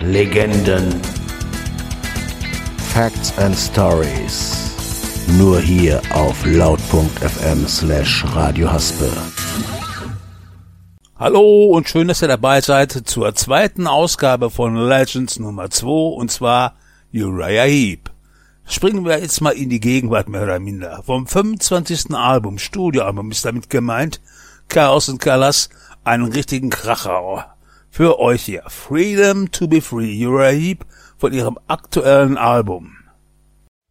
Legenden. Facts and Stories. Nur hier auf laut.fm/Radio-Haspe. Hallo und schön, dass ihr dabei seid zur zweiten Ausgabe von Legends Nummer 2, und zwar Uriah Heep. Springen wir jetzt mal in die Gegenwart mehr oder minder. Vom 25. Album, Studioalbum ist damit gemeint, Chaos and Colors, einen richtigen Kracher. Für euch hier Freedom to be Free, Uriah Heep von ihrem aktuellen Album.